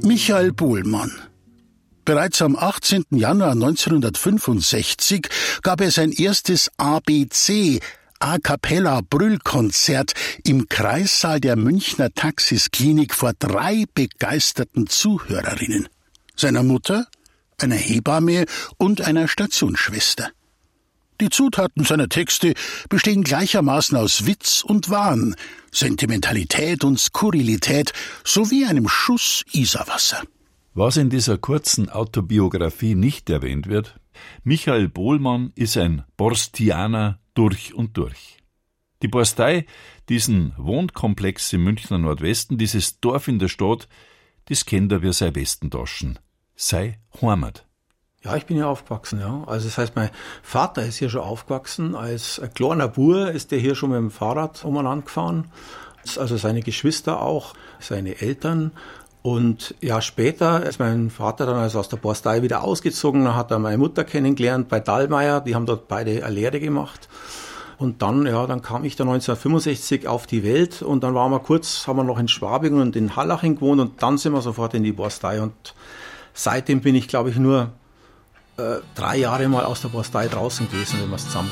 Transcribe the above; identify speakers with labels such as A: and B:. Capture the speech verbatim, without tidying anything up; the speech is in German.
A: Michael Bohlmann. Bereits am achtzehnten Januar neunzehnhundertfünfundsechzig gab er sein erstes A B C, A Cappella Brüllkonzert im Kreissaal der Münchner Taxisklinik vor drei begeisterten Zuhörerinnen. Seiner Mutter, einer Hebamme und einer Stationsschwester. Die Zutaten seiner Texte bestehen gleichermaßen aus Witz und Wahn, Sentimentalität und Skurrilität sowie einem Schuss Isarwasser.
B: Was in dieser kurzen Autobiografie nicht erwähnt wird: Michael Bohlmann ist ein Borstianer durch und durch. Die Borstei, diesen Wohnkomplex im Münchner Nordwesten, dieses Dorf in der Stadt, das kennt er wie sein Westentaschen. Sei Heimat.
C: Ja, ich bin hier aufgewachsen, ja. Also das heißt, mein Vater ist hier schon aufgewachsen. Als ein kleiner Bur ist der hier schon mit dem Fahrrad umeinander gefahren. Also seine Geschwister auch, seine Eltern. Und ja, später ist mein Vater dann also aus der Borstei wieder ausgezogen. Dann hat er meine Mutter kennengelernt bei Dallmayr. Die haben dort beide eine Lehre gemacht. Und dann, ja, dann kam ich dann neunzehnhundertfünfundsechzig auf die Welt. Und dann waren wir kurz, haben wir noch in Schwabing und in Hallaching gewohnt. Und dann sind wir sofort in die Borstei. Und seitdem bin ich, glaube ich, nur äh, drei Jahre mal aus der Borstei draußen gewesen, wenn man es zusammenrechnet.